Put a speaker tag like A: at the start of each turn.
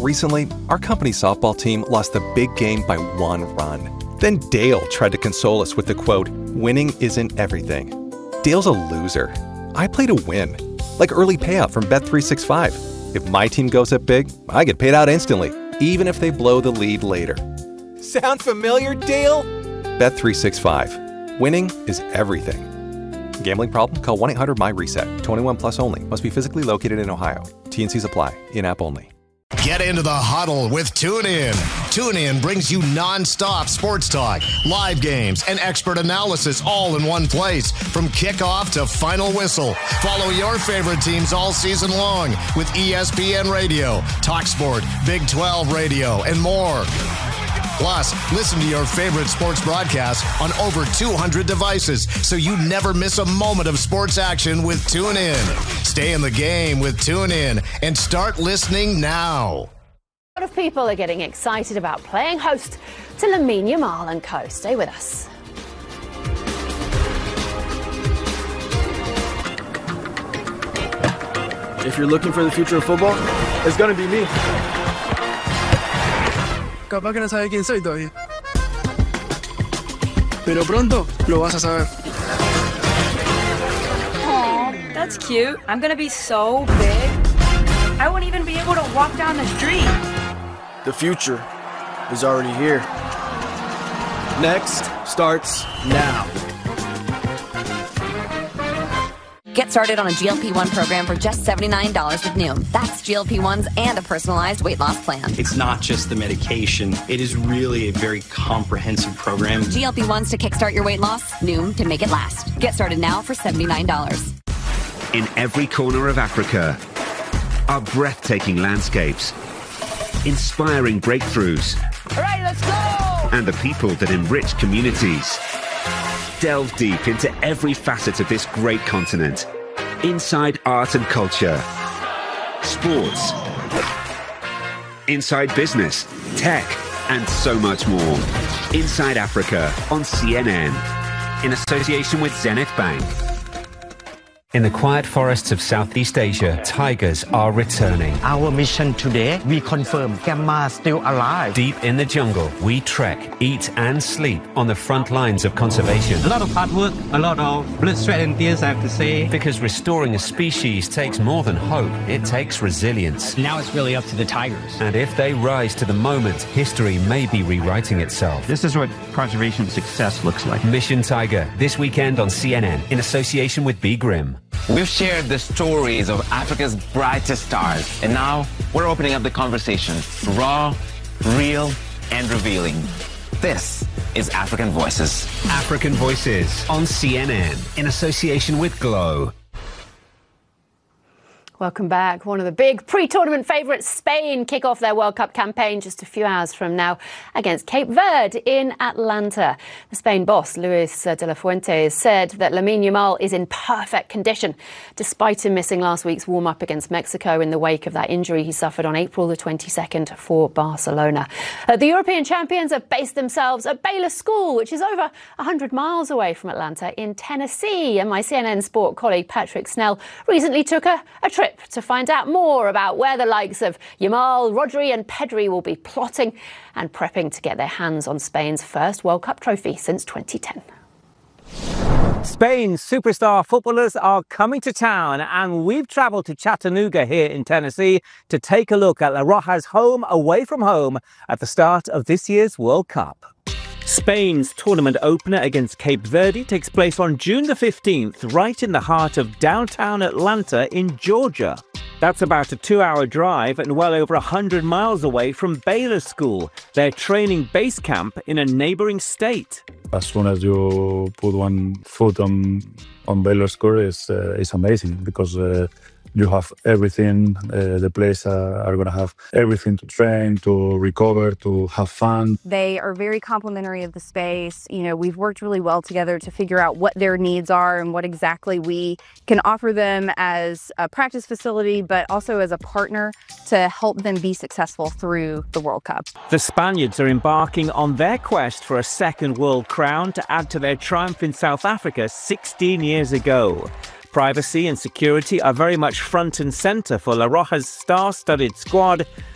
A: Recently, our company softball team lost the big game by 1 run. Then Dale tried to console us with the quote, "Winning isn't everything." Dale's a loser. I play to win, like early payout from Bet365. If my team goes up big, I get paid out instantly, even if they blow the lead later. Sound familiar, Dale? Bet365. Winning is everything. Gambling problem? Call 1-800-MY-RESET. 21 plus only. Must be physically located in Ohio. T&Cs apply. In-app only.
B: Get into the huddle with TuneIn. TuneIn brings you non-stop sports talk, live games, and expert analysis all in one place. From kickoff to final whistle. Follow your favorite teams all season long with ESPN Radio, TalkSport, Big 12 Radio, and more. Plus, listen to your favorite sports broadcasts on over 200 devices so you never miss a moment of sports action with TuneIn. Stay in the game with TuneIn and start listening now.
C: A lot of people are getting excited about playing host to Lamine Yamal and co. Stay with us.
D: If you're looking for the future of football, it's going to be me.
E: Capaz que no sabe quién soy todavía. Pero pronto lo vas a saber.
F: Aw, that's cute. I'm gonna be so big. I won't even be able to walk down the street.
D: The future is already here. Next starts now.
G: Get started on a GLP-1 program for just $79 with Noom. That's GLP-1s and a personalized weight loss plan.
H: It's not just the medication. It is really a very comprehensive program.
G: GLP-1s to kickstart your weight loss, Noom to make it last. Get started now for $79.
I: In every corner of Africa are breathtaking landscapes, inspiring breakthroughs,
F: All right, let's go!
I: and the people that enrich communities. Delve deep into every facet of this great continent. Inside art and culture, sports, inside business, tech, and so much more. Inside Africa on CNN, in association with Zenith Bank.
J: In the quiet forests of Southeast Asia, tigers are returning.
K: Our mission today, we confirm Gamma still alive.
J: Deep in the jungle, we trek, eat and sleep on the front lines of conservation.
K: A lot of hard work, a lot of blood, sweat and tears, I have to say.
J: Because restoring a species takes more than hope, it takes resilience.
K: Now it's really up to the tigers.
J: And if they rise to the moment, history may be rewriting itself.
K: This is what conservation success looks like.
J: Mission Tiger, this weekend on CNN, in association with Be Grim.
L: We've shared the stories of Africa's brightest stars, and now we're opening up the conversation. Raw, real, and revealing. This is African Voices.
J: African Voices on CNN, in association with Glow.
C: Welcome back. One of the big pre-tournament favourites, Spain, kick off their World Cup campaign just a few hours from now against Cape Verde in Atlanta. The Spain boss, Luis de la Fuente, said that Lamine Yamal is in perfect condition, despite him missing last week's warm-up against Mexico in the wake of that injury he suffered on April the 22nd for Barcelona. The European champions have based themselves at Baylor School, which is over 100 miles away from Atlanta in Tennessee. And my CNN Sport colleague Patrick Snell recently took a trip to find out more about where the likes of Yamal, Rodri and Pedri will be plotting and prepping to get their hands on Spain's first World Cup trophy since 2010.
M: Spain's superstar footballers are coming to town, and we've travelled to Chattanooga here in Tennessee to take a look at La Roja's home away from home at the start of this year's World Cup. Spain's tournament opener against Cape Verde takes place on June the 15th, right in the heart of downtown Atlanta in Georgia. That's about a 2-hour drive and well over 100 miles away from Baylor School, their training base camp in a neighboring state.
N: As soon as you put one foot on Baylor School, it's amazing because you have everything. The players are going to have everything to train, to recover, to have fun.
O: They are very complimentary of the space. You know, we've worked really well together to figure out what their needs are and what exactly we can offer them as a practice facility, but also as a partner to help them be successful through the World Cup.
M: The Spaniards are embarking on their quest for a second world crown to add to their triumph in South Africa 16 years ago. Privacy and security are very much front and centre for La Roja's star-studded squad,